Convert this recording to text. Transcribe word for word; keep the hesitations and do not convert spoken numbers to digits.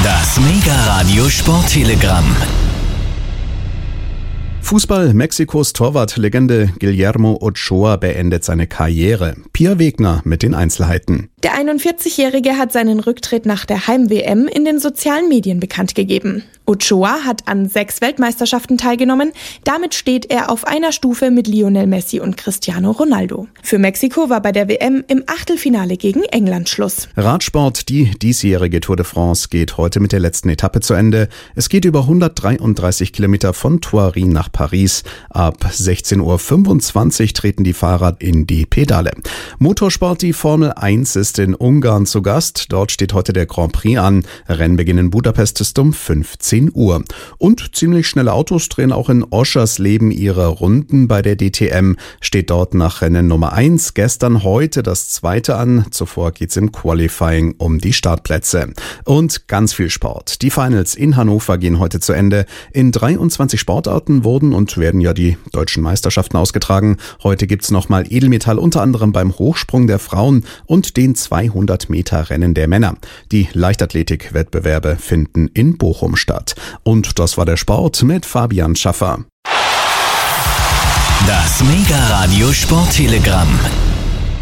Das Mega-Radio Sporttelegramm. Fußball: Mexikos Torwartlegende Guillermo Ochoa beendet seine Karriere. Pia Wegner mit den Einzelheiten. Der einundvierzigjährige hat seinen Rücktritt nach der Heim-W M in den sozialen Medien bekannt gegeben. Ochoa hat an sechs Weltmeisterschaften teilgenommen. Damit steht er auf einer Stufe mit Lionel Messi und Cristiano Ronaldo. Für Mexiko war bei der W M im Achtelfinale gegen England Schluss. Radsport: Die diesjährige Tour de France geht heute mit der letzten Etappe zu Ende. Es geht über hundertdreiunddreißig Kilometer von Thoiry nach Paris. Ab sechzehn Uhr fünfundzwanzig treten die Fahrer in die Pedale. Motorsport: Die Formel eins ist in Ungarn zu Gast. Dort steht heute der Grand Prix an. Rennbeginn in Budapest ist um fünfzehn Uhr. Und ziemlich schnelle Autos drehen auch in Oschersleben ihre Runden. Bei der D T M steht dort nach Rennen Nummer eins gestern heute das zweite an. Zuvor geht's im Qualifying um die Startplätze. Und ganz viel Sport. Die Finals in Hannover gehen heute zu Ende. In dreiundzwanzig Sportarten wurden und werden ja die deutschen Meisterschaften ausgetragen. Heute gibt's nochmal Edelmetall, unter anderem beim Hochsprung der Frauen und den zweihundert Meter Rennen der Männer. Die Leichtathletik-Wettbewerbe finden in Bochum statt. Und das war der Sport mit Fabian Schaffer. Das Mega-Radio Sporttelegramm.